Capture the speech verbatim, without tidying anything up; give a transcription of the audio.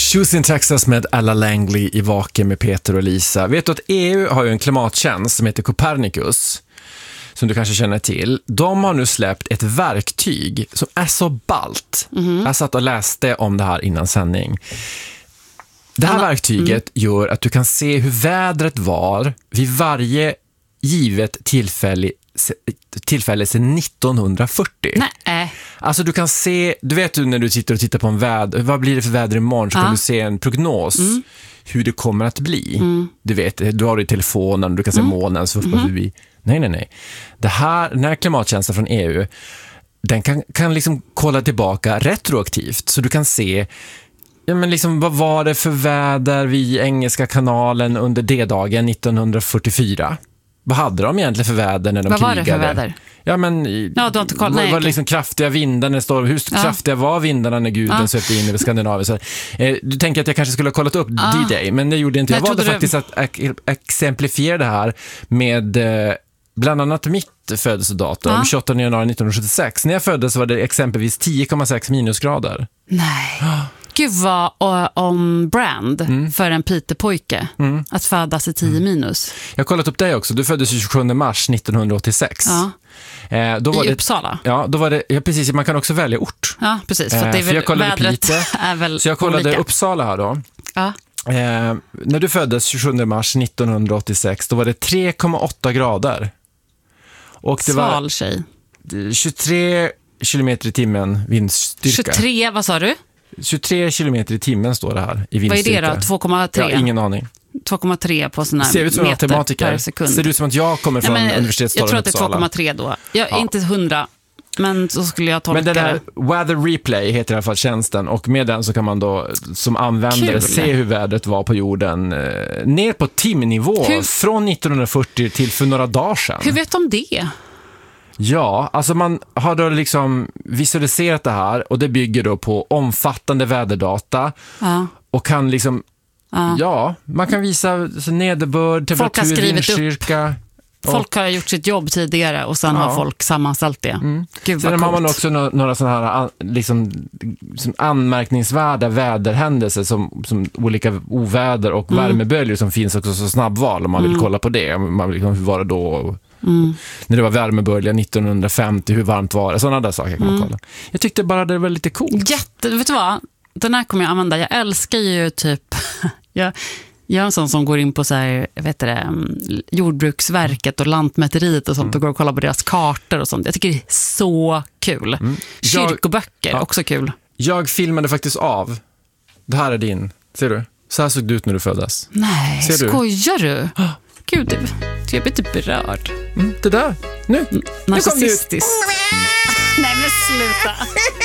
Shoes in Texas med Alla Langley i Vaken med Peter och Lisa. Vet du att E U har ju en klimattjänst som heter Copernicus, som du kanske känner till. De har nu släppt ett verktyg som är så ballt. Mm-hmm. Jag satt och läste om det här innan sändning. Det här verktyget mm. gör att du kan se hur vädret var vid varje givet tillfälle tillfälle sedan nittonhundrafyrtio. Nej. Alltså du kan se, du vet ju när du sitter och tittar på en väder, vad blir det för väder imorgon, så ja. kan du se en prognos mm. hur det kommer att bli. Mm. Du vet, du har det i telefonen, du kan se mm. molnen så mm. förbi. Nej, nej, nej. Det här, den här klimattjänsten från E U, den kan, kan liksom kolla tillbaka retroaktivt, så du kan se, ja, men liksom, vad var det för väder vid Engelska kanalen under D-dagen nittonhundrafyrtiofyra? Vad hade de egentligen för väder när de vad krigade? Vad var det för väder? Ja, men ja, du har inte koll, var, nej, var det liksom kraftiga vindar när det står, hur ja. kraftiga var vindarna när guden ja. svepte in över Skandinavien? Så, eh, du tänker att jag kanske skulle ha kollat upp ja. D-Day, men det gjorde inte. Jag, jag valde faktiskt det... att exemplifiera det här med eh, bland annat mitt födelsedatum, ja. tjugoåttonde januari nittonhundrasjuttiosex. När jag föddes var det exempelvis tio komma sex minusgrader. Nej. Gud vad om brand mm. för en Peter-pojke mm. att födas i tio minus. Jag har kollat upp dig också. Du föddes tjugosjunde mars nittonhundraåttiosex. Ja. Eh, då var I det, Uppsala. Ja, då var det, ja, precis. Man kan också välja ort. Ja, precis. För, att det är väl, för jag kollade vädret är väl så jag kollade olika. Uppsala här då. Ja. Eh, när du föddes tjugosjunde mars nittonhundraåttiosex, då var det tre komma åtta grader. Och det Sval var tjej. tjugotre kilometer i timmen vindstyrka. tjugotre, vad sa du? tjugotre kilometer i timmen står det här i vindstyrka. Vad är det då? två komma tre? Ja, ingen aning. två komma tre på såna här meter matematiker. per sekund. Ser det ut som att jag kommer från Nej, universitetsstaden Jag tror att det är Uppsala. två komma tre då. Jag är ja. inte hundra, men så skulle jag tolka men det. Men den där Weather Replay heter i alla fall tjänsten, och med den så kan man då som användare Kul. se hur vädret var på jorden eh, ner på timnivå hur? från nittonhundrafyrtio till för några dagar sedan. Hur vet de det? Ja, alltså man har då liksom visualiserat det här, och det bygger då på omfattande väderdata ja. och kan liksom ja, ja man kan visa så nederbörd, temperatur, vindstyrka. Folk har gjort sitt jobb tidigare och sen ja. har folk sammanställt det. Mm. Gud, sen har man också några, några sådana här liksom, som anmärkningsvärda väderhändelser som, som olika oväder och mm. värmeböljor som finns också så snabbval om man vill mm. kolla på det. Man vill, hur var det då? Mm. När det var värmebölja nittonhundrafemtio, hur varmt var det? Sådana där saker kan man mm. kolla. Jag tyckte bara det var lite coolt. Jätte, vet du vad? Den här kommer jag använda. Jag älskar ju typ... jag, jag är en sån som går in på så här, vet det, Jordbruksverket och Lantmäteriet och sånt mm. och går och kollar på deras kartor och sånt. Jag tycker det är så kul. Mm. Kyrkoböcker, ja. också kul. Jag filmade faktiskt av. Det här är din. Ser du? Så här såg det ut när du föddes. Nej, Ser skojar du? du? Gud, jag blir typ berörd. Mm, det där. Nu. Narcissistisk. Nej, men sluta.